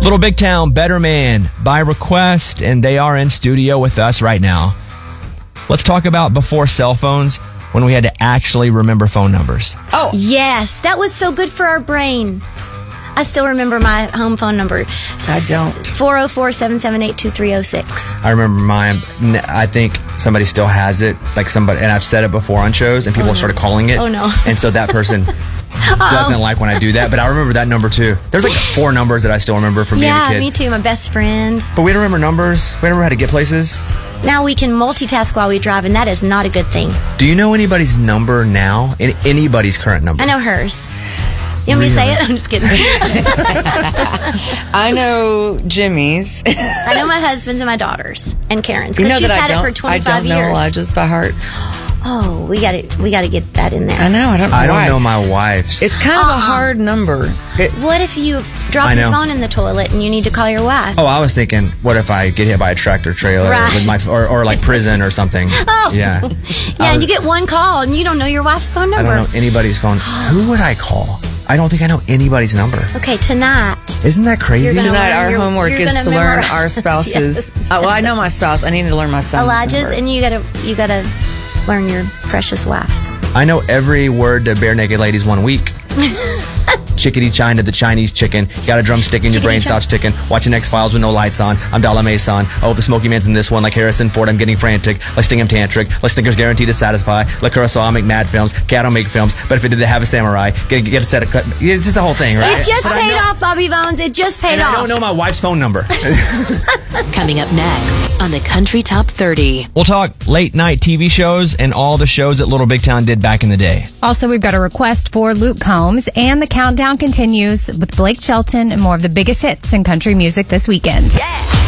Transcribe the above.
Little Big Town, Better Man by request, and they are in studio with us right now. Let's talk about before cell phones, when we had to actually remember phone numbers. Oh, yes. That was so good for our brain. I still remember my home phone number. I don't. 404-778-2306. I remember mine. I think somebody still has it, like somebody, and I've said it before on shows, and people started calling it. Oh, no. And so that person doesn't like when I do that, but I remember that number too. There's like 4 numbers that I still remember from being a kid. Yeah, me too. My best friend. But we don't remember numbers. We don't remember how to get places. Now we can multitask while we drive, and that is not a good thing. Do you know anybody's number now? Anybody's current number? I know hers. You want me to say it? I'm just kidding. I know Jimmy's. I know my husband's and my daughter's and Karen's. You know Because she's that had it for 25 years. I don't know Elijah's by heart. Oh, we got to get that in there. I know. I don't know I don't why. know my wife's. It's kind of a hard number. What if you drop your phone in the toilet and you need to call your wife? Oh, I was thinking, what if I get hit by a tractor trailer with my or like prison or something? Oh. Yeah. Yeah, and you get one call and you don't know your wife's phone number. I don't know anybody's phone. Who would I call? I don't think I know anybody's number. Okay, tonight. Isn't that crazy? Tonight, our homework is to learn memorize. our spouses. Yes. Well, I know my spouse. I need to learn my son's Elijah's, number. and you gotta learn your precious wife's. I know every word to Bare Naked Ladies 1 week. Chickadee China, the Chinese chicken. You got a drumstick and your brain stops ticking. Watching X-Files with no lights on. I'm Dala Mason. Oh, the Smoky Man's in this one. Like Harrison Ford, I'm getting frantic. Like Sting, I'm tantric. Like Snickers, guaranteed to satisfy. Like Kurosawa, I make mad films. Cat, I'll make films. But if it did have a samurai, get a set of cut. It's just a whole thing, right? It just paid off, Bobby Bones. It just paid off. I don't know my wife's phone number. Coming up next on the Country Top 30. We'll talk late night TV shows and all the shows that Little Big Town did back in the day. Also, we've got a request for Luke Combs, and the countdown continues with Blake Shelton and more of the biggest hits in country music this weekend. Yeah.